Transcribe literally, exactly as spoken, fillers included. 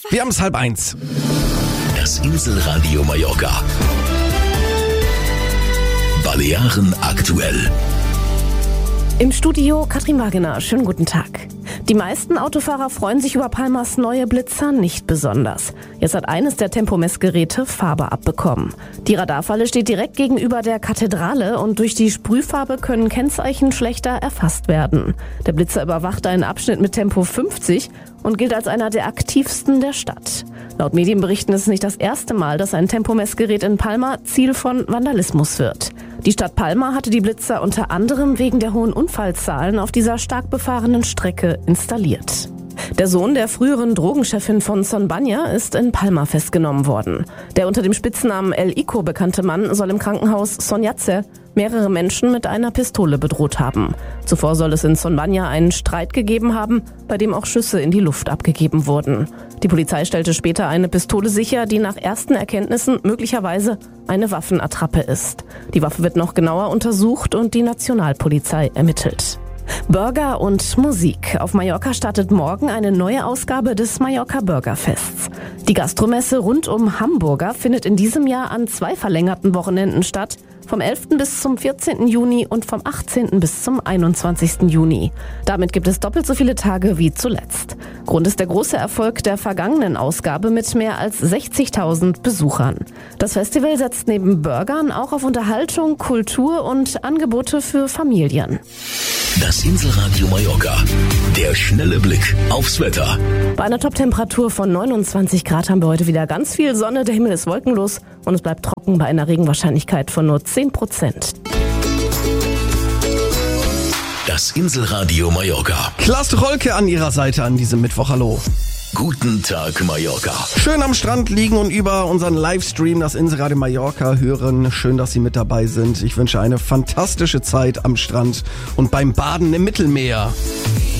Wir haben es halb eins. Das Inselradio Mallorca. Balearen aktuell. Im Studio Katrin Wagener. Schönen guten Tag. Die meisten Autofahrer freuen sich über Palmas neue Blitzer nicht besonders. Jetzt hat eines der Tempomessgeräte Farbe abbekommen. Die Radarfalle steht direkt gegenüber der Kathedrale und durch die Sprühfarbe können Kennzeichen schlechter erfasst werden. Der Blitzer überwacht einen Abschnitt mit Tempo fünfzig und gilt als einer der aktivsten der Stadt. Laut Medienberichten ist es nicht das erste Mal, dass ein Tempomessgerät in Palma Ziel von Vandalismus wird. Die Stadt Palma hatte die Blitzer unter anderem wegen der hohen Unfallzahlen auf dieser stark befahrenen Strecke installiert. Der Sohn der früheren Drogenchefin von Son Banya ist in Palma festgenommen worden. Der unter dem Spitznamen El Ico bekannte Mann soll im Krankenhaus Son Yat-se mehrere Menschen mit einer Pistole bedroht haben. Zuvor soll es in Son Banya einen Streit gegeben haben, bei dem auch Schüsse in die Luft abgegeben wurden. Die Polizei stellte später eine Pistole sicher, die nach ersten Erkenntnissen möglicherweise eine Waffenattrappe ist. Die Waffe wird noch genauer untersucht und die Nationalpolizei ermittelt. Burger und Musik. Auf Mallorca startet morgen eine neue Ausgabe des Mallorca Burgerfests. Die Gastromesse rund um Hamburger findet in diesem Jahr an zwei verlängerten Wochenenden statt, vom elften bis zum vierzehnten Juni und vom achtzehnten bis zum einundzwanzigsten Juni. Damit gibt es doppelt so viele Tage wie zuletzt. Grund ist der große Erfolg der vergangenen Ausgabe mit mehr als sechzigtausend Besuchern. Das Festival setzt neben Burgern auch auf Unterhaltung, Kultur und Angebote für Familien. Das Inselradio Mallorca. Der schnelle Blick aufs Wetter. Bei einer Toptemperatur von neunundzwanzig Grad haben wir heute wieder ganz viel Sonne. Der Himmel ist wolkenlos und es bleibt trocken bei einer Regenwahrscheinlichkeit von nur zehn Prozent. Das Inselradio Mallorca. Klaas Rolke an Ihrer Seite an diesem Mittwoch. Hallo. Guten Tag, Mallorca. Schön am Strand liegen und über unseren Livestream das Inselradio Mallorca hören. Schön, dass Sie mit dabei sind. Ich wünsche eine fantastische Zeit am Strand und beim Baden im Mittelmeer.